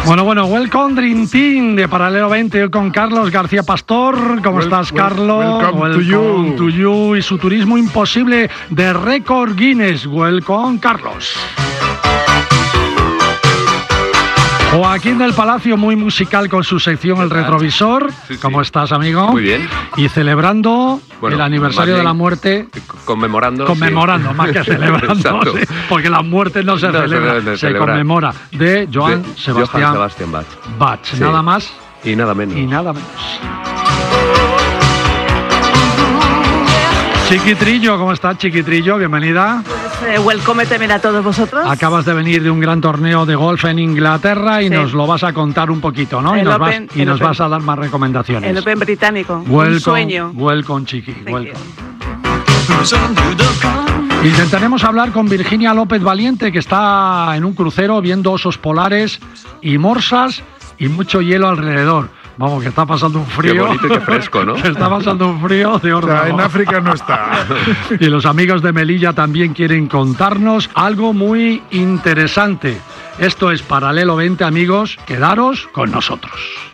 Bueno, welcome Dream Team de Paralelo 20 con Carlos García Pastor. ¿Cómo estás, Carlos? Welcome to you. Y su turismo imposible de récord Guinness. Welcome, Carlos. Joaquín del Palacio, muy musical con su sección El Retrovisor. Sí. ¿Cómo estás, amigo? Muy bien. Y celebrando el aniversario de la muerte. Conmemorando, sí. Más que celebrando, sí, porque la muerte no se celebra, se conmemora. De Johann Sebastian Bach. Sí. Nada más y nada menos. Chiquitrillo, ¿cómo estás, Chiquitrillo? Bienvenida. Welcome también a todos vosotros. Acabas de venir de un gran torneo de golf en Inglaterra y nos lo vas a contar un poquito, ¿no? Y nos vas a dar más recomendaciones. El Open británico, un sueño. Welcome, Chiqui, welcome. Intentaremos hablar con Virginia López Valiente, que está en un crucero viendo osos polares y morsas y mucho hielo alrededor. Vamos, que está pasando un frío. Qué bonito y qué fresco, ¿no? Está pasando un frío de órgano. O sea, en África no está. Y los amigos de Melilla también quieren contarnos algo muy interesante. Esto es Paralelo 20, amigos. Quedaros con nosotros.